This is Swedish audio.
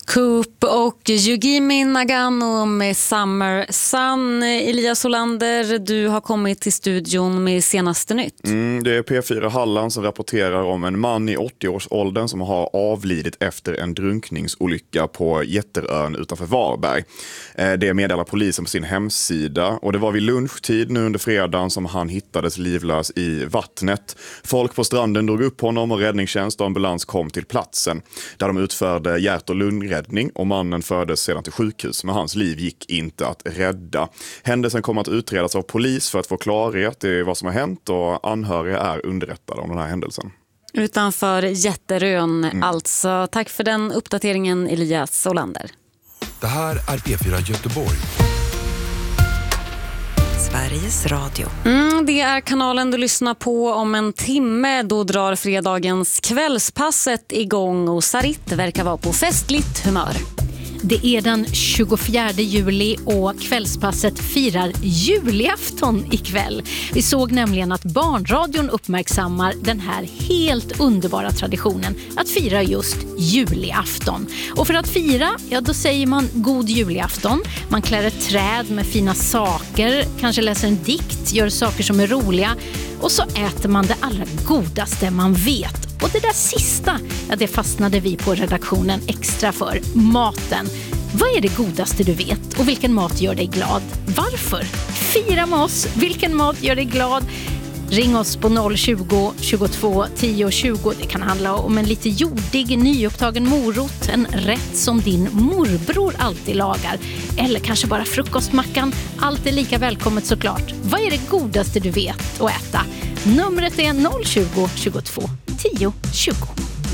Coop och Yugimi Nagano med Summer Sun. Elias Olander, du har kommit till studion med senaste nytt. Det är P4 Halland som rapporterar om en man i 80-årsåldern som har avlidit efter en drunkningsolycka på Jätterön utanför Varberg. Det meddelar polisen på sin hemsida, och det var vid lunchtid nu under fredagen som han hittades livlös i vattnet. Folk på stranden drog upp honom och räddningstjänst och ambulans kom till platsen där de utförde hjärt- och lungräddning, och mannen fördes sedan till sjukhus, men hans liv gick inte att rädda. Händelsen kommer att utredas av polis för att få klarhet i vad som har hänt, och anhöriga är underrättade om den här händelsen. Utanför Jätterön alltså. Tack för den uppdateringen, Elias Olander. Det här är P4 Göteborg. Sveriges Radio. Det är kanalen du lyssnar på. Om en timme då drar fredagens kvällspasset igång, och Sarit verkar vara på festligt humör. Det är den 24 juli och kvällspasset firar julafton ikväll. Vi såg nämligen att Barnradion uppmärksammar den här helt underbara traditionen att fira just julafton. Och för att fira, ja då säger man god julafton. Man klär ett träd med fina saker, kanske läser en dikt, gör saker som är roliga. Och så äter man det allra godaste man vet. Och det där sista, ja, det fastnade vi på redaktionen extra för. Maten. Vad är det godaste du vet? Och vilken mat gör dig glad? Varför? Fira med oss. Vilken mat gör dig glad? Ring oss på 020 22 10 20. Det kan handla om en lite jordig, nyupptagen morot. En rätt som din morbror alltid lagar. Eller kanske bara frukostmackan. Allt är lika välkommet såklart. Vad är det godaste du vet att äta? Numret är 020 22 10 20.